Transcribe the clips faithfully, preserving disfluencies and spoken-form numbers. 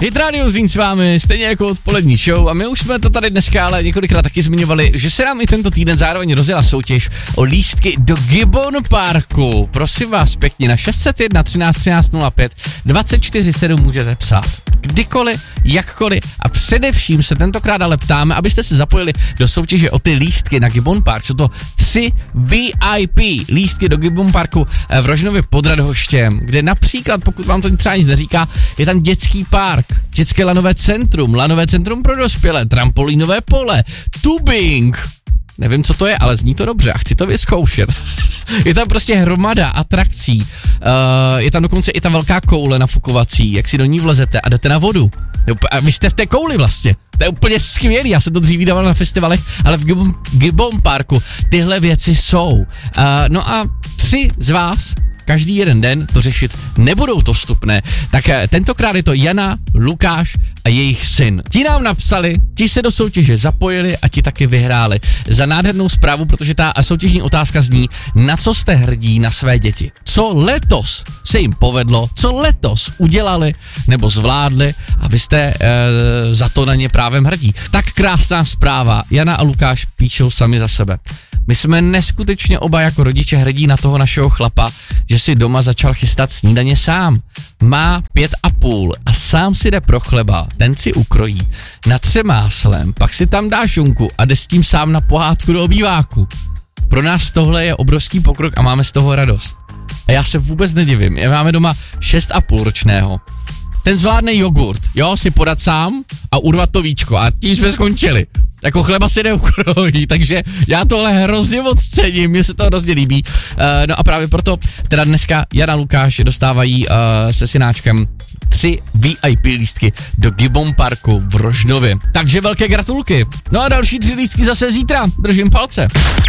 Hit Radio Zlín s vámi, stejně jako odpolední show a my už jsme to tady dneska ale několikrát taky zmiňovali, že se nám i tento týden zároveň rozjela soutěž o lístky do Gibbon Parku. Prosím vás pěkně, na šest set jedna třináct třináct nula pět dvacet čtyři sedm můžete psát kdykoliv, jakkoliv a především se tentokrát ale ptáme, abyste se zapojili do soutěže o ty lístky na Gibbon Park. Jsou to tři V I P lístky do Gibbon Parku v Rožnově pod Radhoštěm, kde například, pokud vám to třeba nic neříká, je tam dětský park, dětské lanové centrum, lanové centrum pro dospělé, trampolínové pole, tubing. Nevím, co to je, ale zní to dobře a chci to vyzkoušet. Je tam prostě hromada atrakcí, uh, je tam dokonce i ta velká koule nafukovací, jak si do ní vlezete a jdete na vodu. A vy jste v té kouli vlastně. To je úplně skvělý, já jsem to dřív vydával na festivalech, ale v Gibbon, Gibbon Parku tyhle věci jsou. Uh, no a tři z vás každý jeden den to řešit nebudou to vstupné. Tak tentokrát je to Jana, Lukáš a jejich syn. Ti nám napsali, ti se do soutěže zapojili a ti taky vyhráli. Za nádhernou zprávu, protože ta soutěžní otázka zní, na co jste hrdí na své děti. Co letos se jim povedlo, co letos udělali nebo zvládli a vy jste e, za to na ně právem hrdí. Tak krásná zpráva. Jana a Lukáš píšou sami za sebe. My jsme neskutečně oba jako rodiče hrdí na toho našeho chlapa, že si doma začal chystat snídaně sám. Má pět a půl a sám si jde pro chleba, ten si ukrojí, natře máslem, pak si tam dá šunku a jde s tím sám na pohádku do obýváku. Pro nás tohle je obrovský pokrok a máme z toho radost. A já se vůbec nedivím, já máme doma šest a půl ročného. Ten zvládne jogurt, jo, si podat sám a urvat to víčko a tím jsme skončili. Jako chleba si neukrojí, takže já tohle hrozně moc cením, mně se to hrozně líbí. Uh, no a právě proto teda dneska Jana Lukáš dostávají uh, se synáčkem tři V I P lístky do Gibbon Parku v Rožnově. Takže velké gratulky. No a další tři lístky zase zítra, držím palce.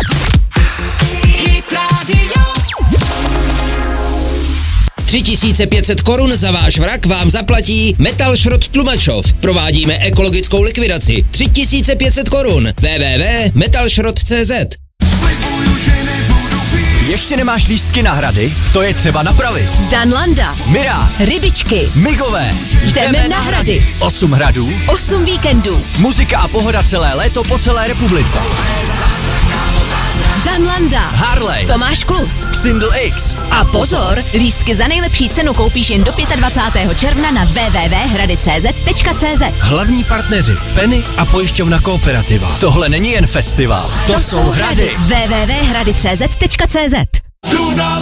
tři tisíce pět set korun za váš vrak vám zaplatí Metal Šrot Tlumačov. Provádíme ekologickou likvidaci. tři tisíce pět set korun. w w w tečka metalšrot tečka c z. Ještě nemáš lístky na hrady? To je třeba napravit. Danlanda, Mira, Rybičky, Migové. jdeme na hrady. Osm hradů, Osm víkendů. muzika a pohoda celé léto po celé republice. Danlanda, Harley, Tomáš Klus, Xindl X. a pozor, lístky za nejlepší cenu koupíš jen do dvacátého pátého června na w w w tečka hrady tečka c z tečka c z. Hlavní partneři Penny a pojišťovna Kooperativa. Tohle není jen festival, to, To jsou hrady. w w w tečka hrady tečka c z tečka c z.